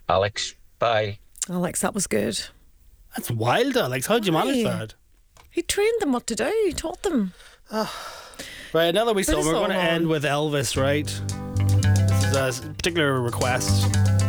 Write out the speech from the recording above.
Alex, bye. Alex, that was good. That's wild, Alex. How'd you manage Aye. that? He trained them what to do. He taught them. Right, now that we Put saw, us we're all going to on. end with Elvis, right? This is a particular request.